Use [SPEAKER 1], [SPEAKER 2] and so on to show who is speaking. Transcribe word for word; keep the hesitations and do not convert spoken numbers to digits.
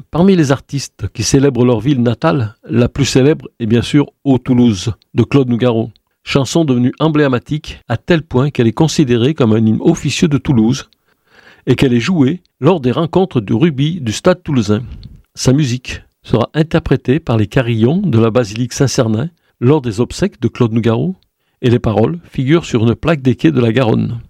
[SPEAKER 1] Parmi les artistes qui célèbrent leur ville natale, la plus célèbre est bien sûr Ô Toulouse de Claude Nougaro. Chanson devenue emblématique à tel point qu'elle est considérée comme un hymne officieux de Toulouse et qu'elle est jouée lors des rencontres du rugby du Stade toulousain. Sa musique sera interprétée par les carillons de la basilique Saint-Cernin lors des obsèques de Claude Nougaro et les paroles figurent sur une plaque des quais de la Garonne.